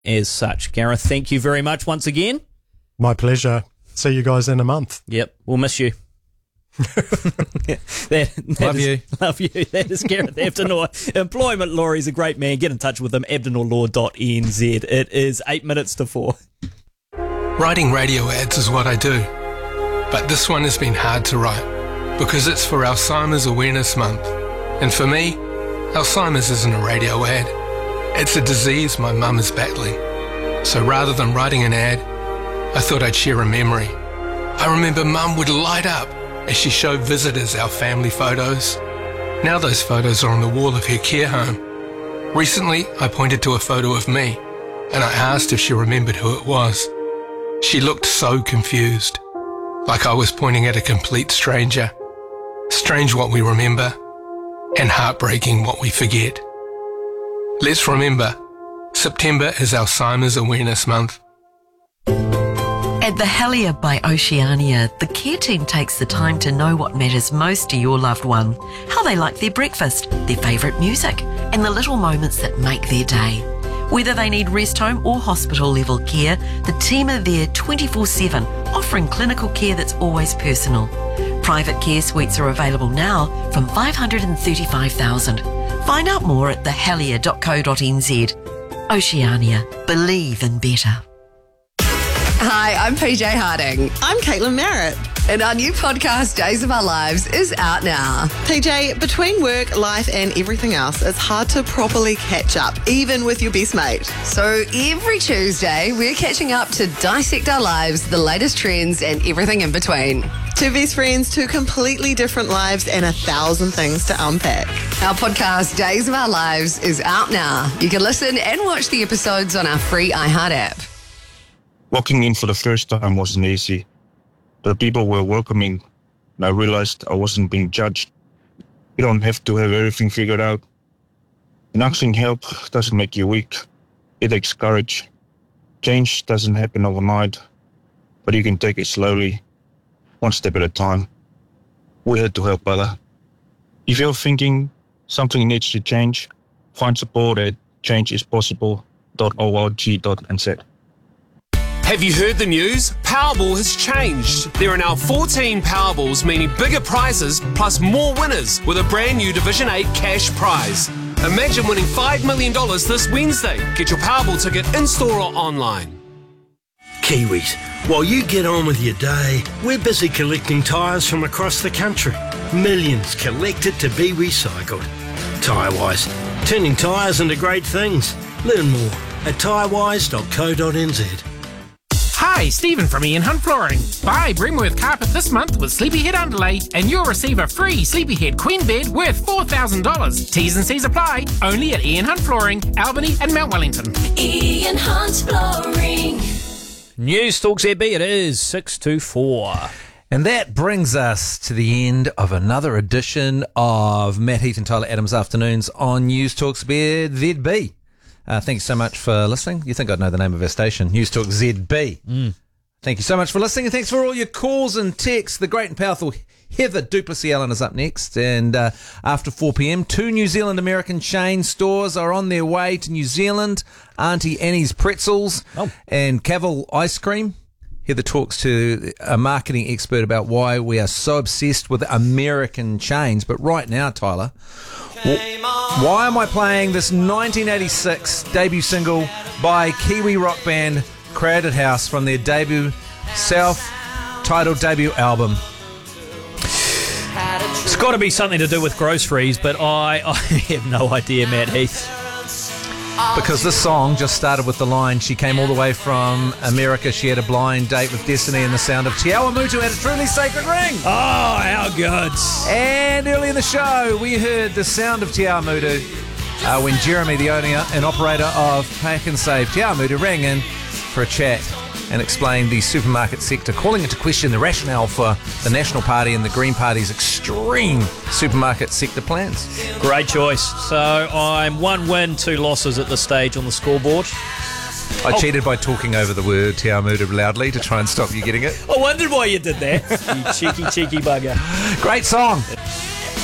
as such. Gareth, thank you very much once again. My pleasure. See you guys in a month. Yep, we'll miss you. Love you. Love you. That is Gareth Abdenor, employment law. He's a great man. Get in touch with him, abdenorlaw.nz. It is 8 minutes to 4. Writing radio ads is what I do, but this one has been hard to write because it's for Alzheimer's Awareness Month. And for me, Alzheimer's isn't a radio ad. It's a disease my mum is battling. So rather than writing an ad, I thought I'd share a memory. I remember Mum would light up as she showed visitors our family photos. Now those photos are on the wall of her care home. Recently, I pointed to a photo of me, and I asked if she remembered who it was. She looked so confused, like I was pointing at a complete stranger. Strange what we remember, and heartbreaking what we forget. Let's remember, September is Alzheimer's Awareness Month. At the Helier by Oceania, the care team takes the time to know what matters most to your loved one, how they like their breakfast, their favourite music, and the little moments that make their day. Whether they need rest home or hospital level care, the team are there 24/7, offering clinical care that's always personal. Private care suites are available now from $535,000. Find out more at thehelier.co.nz. Oceania, believe in better. Hi, I'm PJ Harding. I'm Caitlin Merritt. And our new podcast, Days of Our Lives, is out now. PJ, between work, life and everything else, it's hard to properly catch up, even with your best mate. So every Tuesday, we're catching up to dissect our lives, the latest trends and everything in between. Two best friends, two completely different lives and 1,000 things to unpack. Our podcast, Days of Our Lives, is out now. You can listen and watch the episodes on our free iHeart app. Walking in for the first time wasn't easy. The people were welcoming, and I realized I wasn't being judged. You don't have to have everything figured out. And asking help doesn't make you weak. It takes courage. Change doesn't happen overnight, but you can take it slowly, one step at a time. We're here to help other. If you're thinking something needs to change, find support at changeispossible.org.nz. Have you heard the news? Powerball has changed. There are now 14 Powerballs, meaning bigger prizes plus more winners with a brand new Division 8 cash prize. Imagine winning $5 million this Wednesday. Get your Powerball ticket in-store or online. Kiwis, while you get on with your day, we're busy collecting tyres from across the country. Millions collected to be recycled. Tyrewise, turning tyres into great things. Learn more at tyrewise.co.nz. Hi, Stephen from Ian Hunt Flooring. Buy Bremworth carpet this month with Sleepyhead underlay and you'll receive a free Sleepyhead queen bed worth $4,000. T's and C's apply. Only at Ian Hunt Flooring, Albany and Mount Wellington. Ian Hunt Flooring. News Talk ZB, it is 6:24. And that brings us to the end of another edition of Matt Heath and Tyler Adams Afternoons on News Talk ZB. Thank you so much for listening. You think I'd know the name of our station, News Talk ZB. Thank you so much for listening, and thanks for all your calls and texts. The great and powerful Heather Duplessis-Allen is up next, and after 4 p.m, 2 New Zealand American chain stores are on their way to New Zealand. Auntie Annie's Pretzels and Cavill Ice Cream. Heather talks to a marketing expert about why we are so obsessed with American chains. But right now, Tyler, why am I playing this 1986 debut single by Kiwi rock band Crowded House from their debut, self-titled debut album? It's got to be something to do with groceries, but I have no idea, Matt Heath. Because this song just started with the line, she came all the way from America, she had a blind date with destiny, and the sound of Te Awamutu had a truly sacred ring. Oh, how good. And early in the show, we heard the sound of Te Awamutu when Jeremy, the owner and operator of Pack and Save Te Awamutu, rang in for a chat and explained the supermarket sector, calling into question the rationale for the National Party and the Green Party's extreme supermarket sector plans. Great choice. So I'm 1 win, 2 losses at this stage on the scoreboard. I cheated by talking over the word Te Awamutu loudly to try and stop you getting it. I wondered why you did that. You cheeky bugger. Great song.